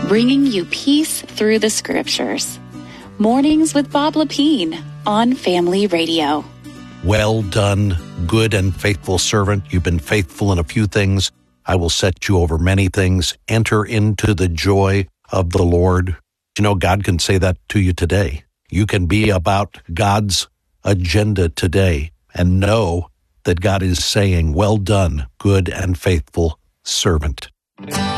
bringing you peace through the scriptures. Mornings with Bob Lepine on Family Radio. Well done, good and faithful servant. You've been faithful in a few things. I will set you over many things. Enter into the joy of the Lord. You know, God can say that to you today. You can be about God's agenda today and know that God is saying, well done, good and faithful servant.